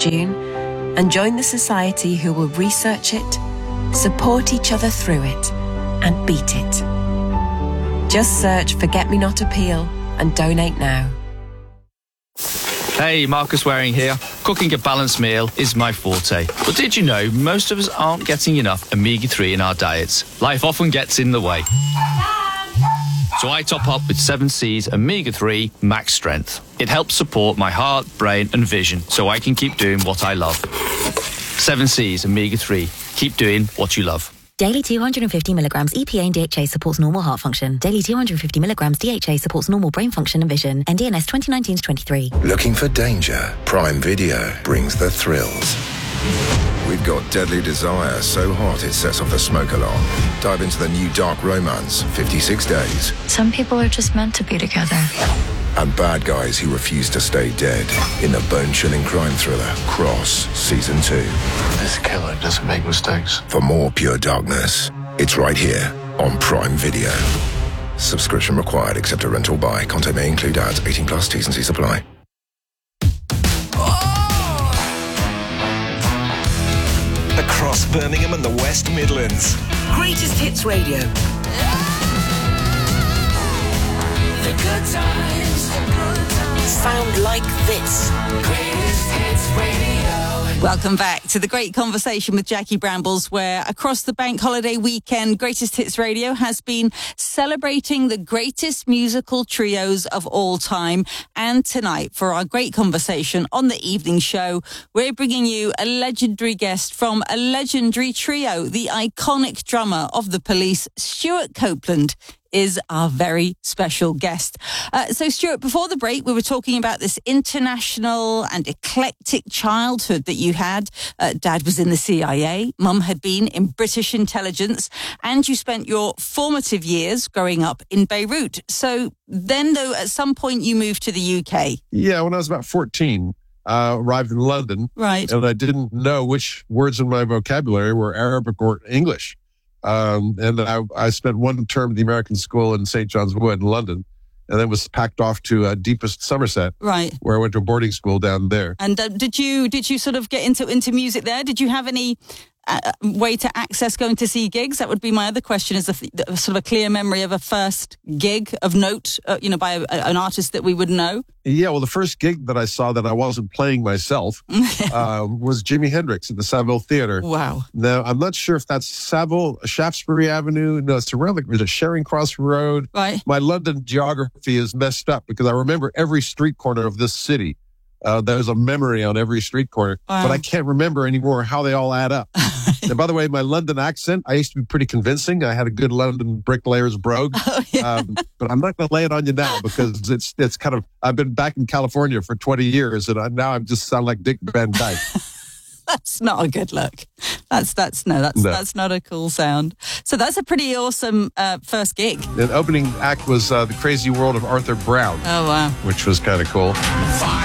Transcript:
June and join the society who will research it, support each other through it, and beat it. Just search Forget Me Not Appeal and donate now. Hey, Marcus Waring here. Cooking a balanced meal is my forte. But did you know most of us aren't getting enough omega-3 in our diets? Life often gets in the way. So I top up with 7C's Omega-3 Max Strength. It helps support my heart, brain and vision so I can keep doing what I love. 7C's Omega-3. Keep doing what you love. Daily 250 milligrams EPA and DHA supports normal heart function. Daily 250 milligrams DHA supports normal brain function and vision. NDNS 2019-23. Looking for danger? Prime Video brings the thrills. We've got Deadly Desire, so hot it sets off the smoke alarm. Dive into the new dark romance, 56 Days. Some people are just meant to be together. And bad guys who refuse to stay dead in the bone-chilling crime thriller, Cross, Season 2. This killer doesn't make mistakes. For more pure darkness, it's right here on Prime Video. Subscription required except a rental buy. Content may include ads. 18 plus. T's and C's apply. Across Birmingham and the West Midlands. Greatest Hits Radio. The good times. Sound like this. Greatest Hits Radio. Welcome back to the great conversation with Jackie Brambles, where across the bank holiday weekend, Greatest Hits Radio has been celebrating the greatest musical trios of all time. And tonight, for our great conversation on the evening show, we're bringing you a legendary guest from a legendary trio. The iconic drummer of The Police, Stewart Copeland, is our very special guest. So, Stewart, before the break, we were talking about this international and eclectic childhood that you had. Dad was in the CIA, Mum had been in British intelligence, and you spent your formative years growing up in Beirut. So then, though, at some point you moved to the UK. Yeah, when I was about 14, arrived in London. Right. And I didn't know which words in my vocabulary were Arabic or English. And I spent one term at the American school in St. John's Wood in London, and then was packed off to Deepest Somerset, right, where I went to a boarding school down there. And did you sort of get into music there? Did you have any way to access going to see gigs? That would be my other question, is a sort of a clear memory of a first gig of note, by an artist that we would know. Yeah, well, the first gig that I saw that I wasn't playing myself was Jimi Hendrix at the Savile Theatre. Wow. Now, I'm not sure if that's Savile, Shaftesbury Avenue. No, it's around there's a Charing Cross Road. Right. My London geography is messed up because I remember every street corner of this city. There's a memory on every street corner, but I can't remember anymore how they all add up. And by the way, my London accent, I used to be pretty convincing. I had a good London bricklayer's brogue, but I'm not going to lay it on you now because it's kind of, I've been back in California for 20 years and now I just sound like Dick Van Dyke. That's not a good look. That's not a cool sound. So that's a pretty awesome first gig. The opening act was The Crazy World of Arthur Brown. Oh, wow. Which was kind of cool.